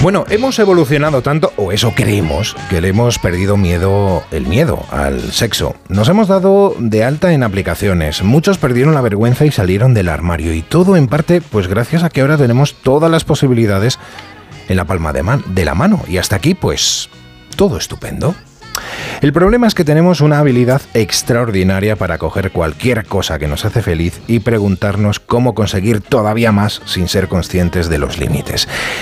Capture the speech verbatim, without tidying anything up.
Bueno, hemos evolucionado tanto, o eso creemos, que le hemos perdido miedo, el miedo al sexo. Nos hemos dado de alta en aplicaciones, muchos perdieron la vergüenza y salieron del armario, y todo en parte, pues gracias a que ahora tenemos todas las posibilidades en la palma de, man- de la mano, y hasta aquí, pues, todo estupendo. El problema es que tenemos una habilidad extraordinaria para coger cualquier cosa que nos hace feliz y preguntarnos cómo conseguir todavía más sin ser conscientes de los límites.